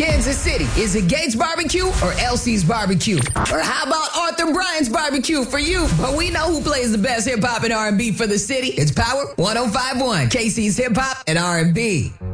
Kansas City, is it Gates Barbecue or Elsie's Barbecue? Or how about Arthur Bryant's Barbecue for you? But we know who plays the best hip hop and R&B for the city. It's Power 105.1, KC's Hip Hop and R&B.